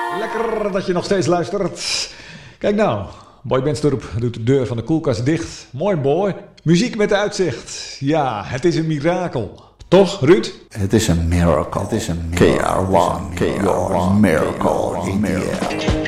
Lekker dat je nog steeds luistert. Kijk nou, Boybandstoerp doet de deur van de koelkast dicht. Mooi boy. Muziek met uitzicht. Ja, het is een mirakel. Toch, Ruud? Het is een miracle. Het is een miracle. KR1, your miracle in the air.